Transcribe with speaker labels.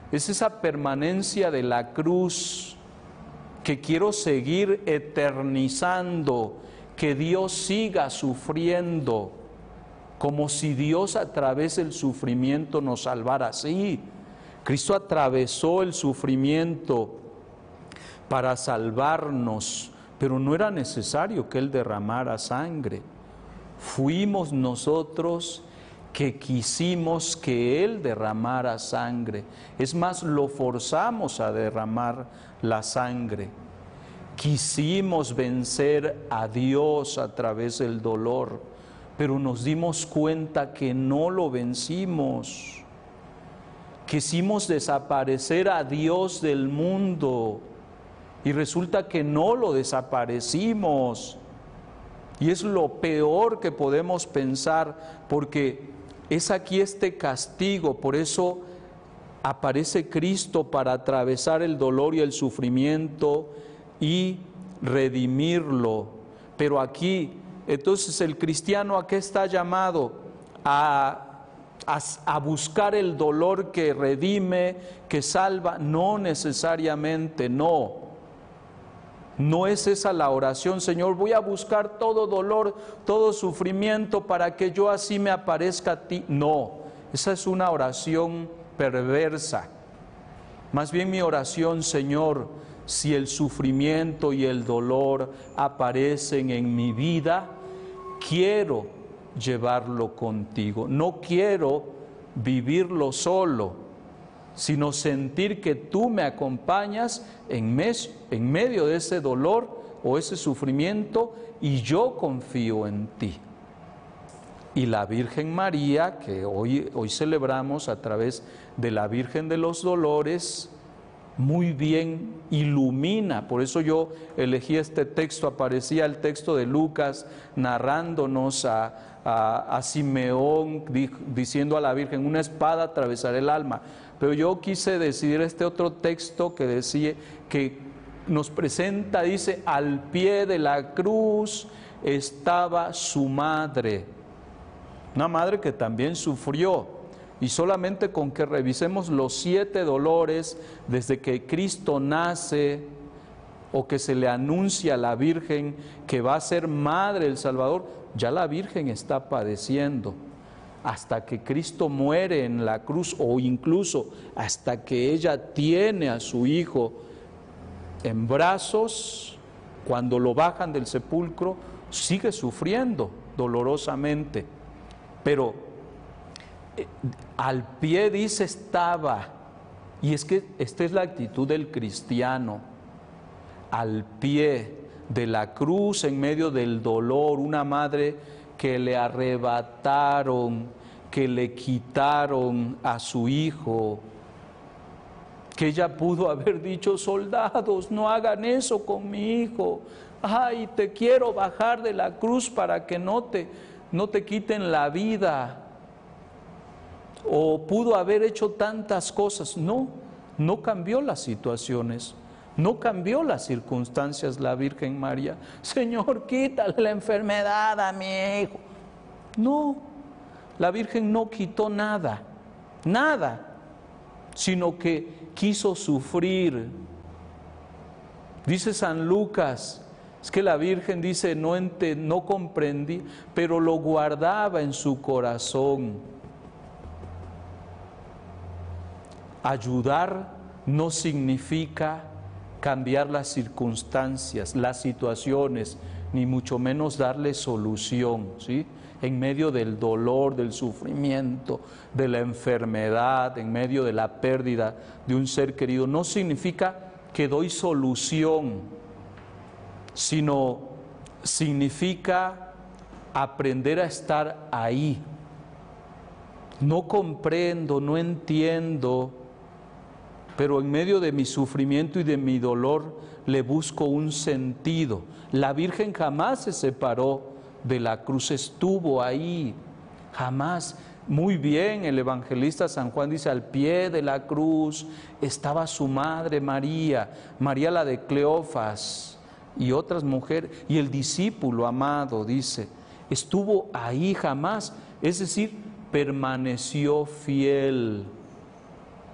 Speaker 1: Es esa permanencia de la cruz que quiero seguir eternizando, que Dios siga sufriendo, como si Dios a través del sufrimiento nos salvara. Sí, Cristo atravesó el sufrimiento para salvarnos, pero no era necesario que Él derramara sangre. Fuimos nosotros que quisimos que Él derramara sangre. Es más, lo forzamos a derramar la sangre. Quisimos vencer a Dios a través del dolor, pero nos dimos cuenta que no lo vencimos. Quisimos desaparecer a Dios del mundo y resulta que no lo desaparecimos. Y es lo peor que podemos pensar, porque es aquí este castigo. Por eso aparece Cristo para atravesar el dolor y el sufrimiento y redimirlo. Pero aquí, entonces, el cristiano, ¿a qué está llamado? A buscar el dolor que redime, que salva. No necesariamente, no. No es esa la oración: Señor, voy a buscar todo dolor, todo sufrimiento para que yo así me aparezca a ti. No, esa es una oración perversa. Más bien mi oración: Señor, si el sufrimiento y el dolor aparecen en mi vida, quiero llevarlo contigo. No quiero vivirlo solo, sino sentir que tú me acompañas en medio de ese dolor o ese sufrimiento, y yo confío en ti. Y la Virgen María, que hoy celebramos a través de la Virgen de los Dolores, muy bien ilumina. Por eso yo elegí este texto. Aparecía el texto de Lucas narrándonos a Simeón diciendo a la Virgen: una espada atravesará el alma. Pero yo quise decidir este otro texto que decía, que nos presenta, dice: al pie de la cruz estaba su madre. Una madre que también sufrió. Y solamente con que revisemos los 7 dolores desde que Cristo nace, o que se le anuncia a la Virgen que va a ser madre del Salvador, ya la Virgen está padeciendo. Hasta que Cristo muere en la cruz, o incluso hasta que ella tiene a su hijo en brazos, cuando lo bajan del sepulcro, sigue sufriendo dolorosamente. Pero al pie, dice, estaba. Y es que esta es la actitud del cristiano: al pie de la cruz, en medio del dolor. Una madre que le arrebataron, que le quitaron a su hijo, que ella pudo haber dicho: soldados, no hagan eso con mi hijo. Ay, te quiero bajar de la cruz para que no te quiten la vida. O pudo haber hecho tantas cosas. No cambió las situaciones, no cambió las circunstancias la Virgen María. Señor, quítale la enfermedad a mi hijo. No, la Virgen no quitó nada, sino que quiso sufrir. Dice San Lucas, es que la Virgen dice: no comprendí, pero lo guardaba en su corazón. Ayudar no significa cambiar las circunstancias, las situaciones, ni mucho menos darle solución, ¿sí? En medio del dolor, del sufrimiento, de la enfermedad, en medio de la pérdida de un ser querido, no significa que doy solución, sino significa aprender a estar ahí. No comprendo, no entiendo, pero en medio de mi sufrimiento y de mi dolor le busco un sentido. La Virgen jamás se separó de la cruz, estuvo ahí, jamás. Muy bien, el evangelista San Juan dice: al pie de la cruz estaba su madre María, María la de Cleofas y otras mujeres, y el discípulo amado, dice, estuvo ahí jamás, es decir, permaneció fiel.